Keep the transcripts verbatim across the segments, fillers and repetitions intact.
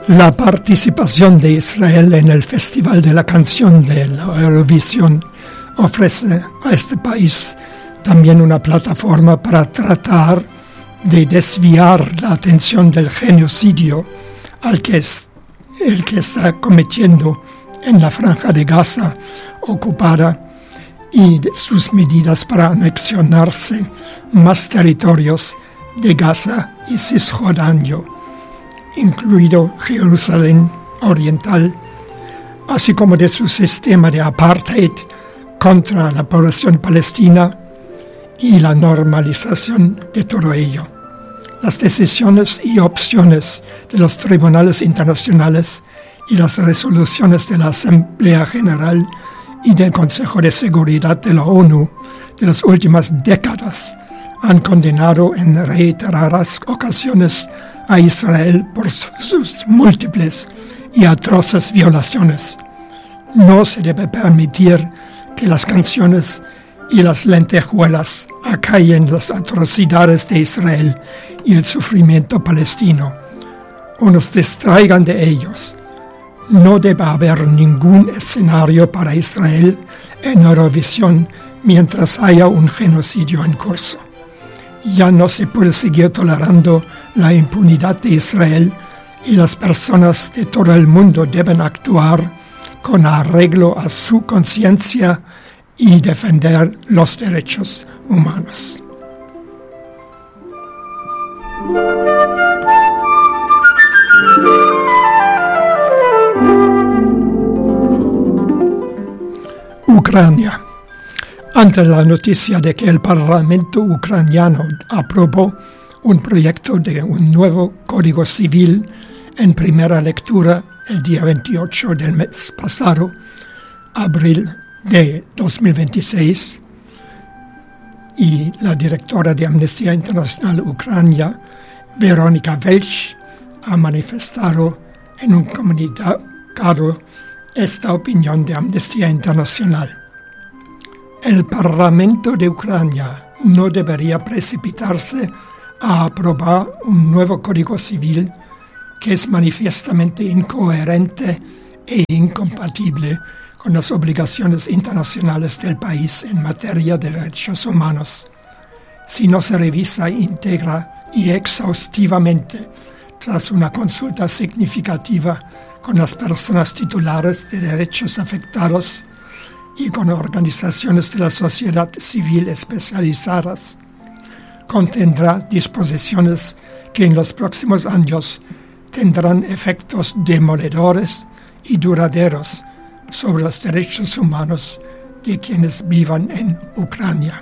La participación de Israel en el Festival de la Canción de la Eurovisión ofrece a este país también una plataforma para tratar de desviar la atención del genocidio al que es, el que está cometiendo en la Franja de Gaza ocupada y de sus medidas para anexionarse más territorios de Gaza y Cisjordania, incluido Jerusalén Oriental, así como de su sistema de apartheid contra la población palestina y la normalización de todo ello. Las decisiones y opciones de los tribunales internacionales y las resoluciones de la Asamblea General y del Consejo de Seguridad de la ONU de las últimas décadas han condenado en reiteradas ocasiones a Israel por sus múltiples y atroces violaciones. No se debe permitir que las canciones y las lentejuelas acallen las atrocidades de Israel y el sufrimiento palestino, o nos distraigan de ellos. No debe haber ningún escenario para Israel en Eurovisión mientras haya un genocidio en curso. Ya no se puede seguir tolerando la impunidad de Israel y las personas de todo el mundo deben actuar con arreglo a su conciencia y defender los derechos humanos. Ucrania. Ante la noticia de que el Parlamento ucraniano aprobó un proyecto de un nuevo Código Civil en primera lectura el día veintiocho del mes pasado, abril de dos mil veintiséis, y la directora de Amnistía Internacional Ucrania, Verónica Welch, ha manifestado en un comunicado esta opinión de Amnistía Internacional. El Parlamento de Ucrania no debería precipitarse a aprobar un nuevo Código Civil que es manifiestamente incoherente e incompatible con las obligaciones internacionales del país en materia de derechos humanos, si no se revisa íntegra y exhaustivamente tras una consulta significativa con las personas titulares de derechos afectados y con organizaciones de la sociedad civil especializadas. Contendrá disposiciones que en los próximos años tendrán efectos demoledores y duraderos sobre los derechos humanos de quienes vivan en Ucrania.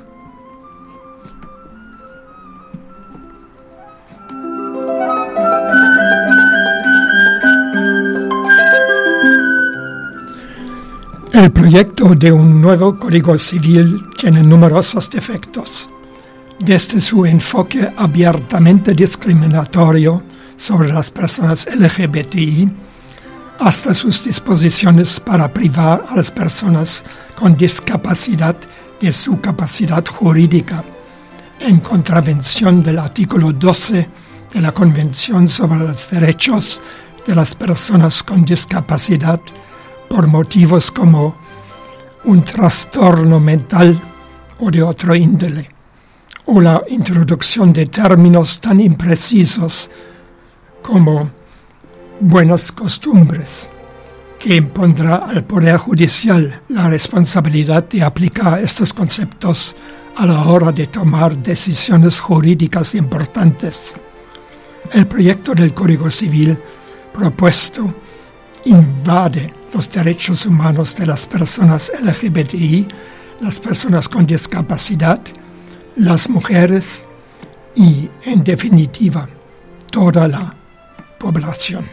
El proyecto de un nuevo Código Civil tiene numerosos defectos, desde su enfoque abiertamente discriminatorio sobre las personas L G B T I hasta sus disposiciones para privar a las personas con discapacidad de su capacidad jurídica, en contravención del artículo doce de la Convención sobre los Derechos de las Personas con Discapacidad, por motivos como un trastorno mental o de otro índole, o la introducción de términos tan imprecisos como buenas costumbres, que impondrá al Poder Judicial la responsabilidad de aplicar estos conceptos a la hora de tomar decisiones jurídicas importantes. El proyecto del Código Civil propuesto invade los derechos humanos de las personas L G B T I, las personas con discapacidad, las mujeres y, en definitiva, toda la población.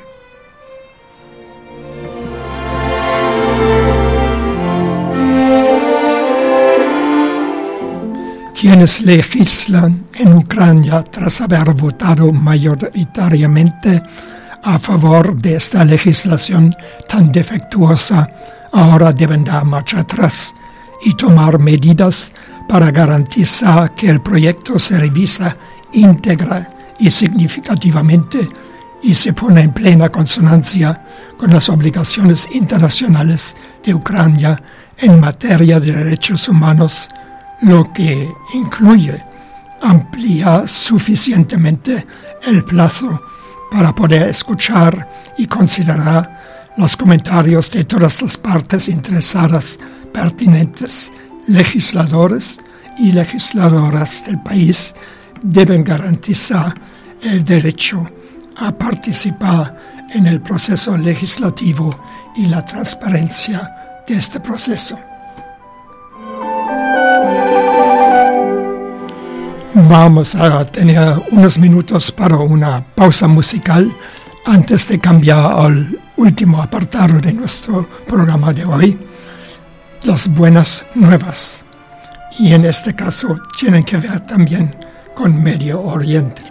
Quienes legislan en Ucrania tras haber votado mayoritariamente a favor de esta legislación tan defectuosa, ahora deben dar marcha atrás y tomar medidas para garantizar que el proyecto se revisa íntegra y significativamente y se pone en plena consonancia con las obligaciones internacionales de Ucrania en materia de derechos humanos, lo que incluye ampliar suficientemente el plazo para poder escuchar y considerar los comentarios de todas las partes interesadas pertinentes. Legisladores y legisladoras del país deben garantizar el derecho a participar en el proceso legislativo y la transparencia de este proceso. Vamos a tener unos minutos para una pausa musical antes de cambiar al último apartado de nuestro programa de hoy, las buenas nuevas. Y en este caso tienen que ver también con Medio Oriente.